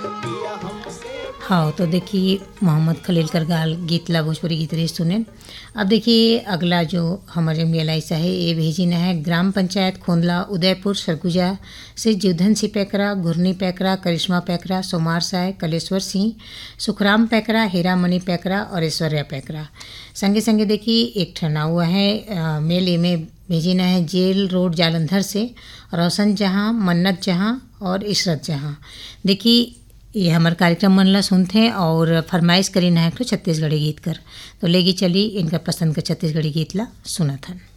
हाँ तो देखिए मोहम्मद खलील कर गाल गीत ला भोजपुरी गीत रही सुने। अब देखिए अगला जो हमारे मेलाइसा है ये भेजी न है ग्राम पंचायत खोंदला उदयपुर सरगुजा से जीवधन सिंह पैकरा, घुरनी पैकरा, करिश्मा पैकरा, सोमार साय, कलेश्वर सिंह, सुखराम पैकरा, हीरामणि पैकरा और ऐश्वर्या पैकरा। संगे संगे देखिए एक ठना हुआ है मेले में भेजी न है जेल रोड जालंधर से रोशन जहाँ, मन्नत जहाँ और इशरत जहाँ। देखिए ये हमारे कार्यक्रम मन ला सुनते हैं और फरमाइश करी ना है तो छत्तीसगढ़ी गीत कर तो लेगी चली इनका पसंद का छत्तीसगढ़ी गीत ला सुना था।